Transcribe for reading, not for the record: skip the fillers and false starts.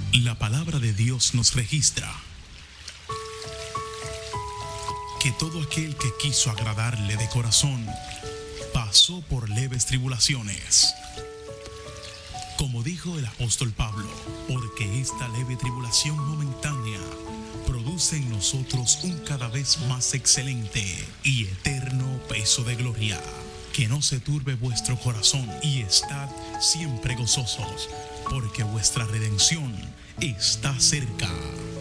La palabra de Dios nos registra que todo aquel que quiso agradarle de corazón pasó por leves tribulaciones. Como dijo el apóstol Pablo, porque esta leve tribulación momentánea produce en nosotros un cada vez más excelente y eterno peso de gloria. Que no se turbe vuestro corazón y estad siempre gozosos, porque vuestra redención está cerca.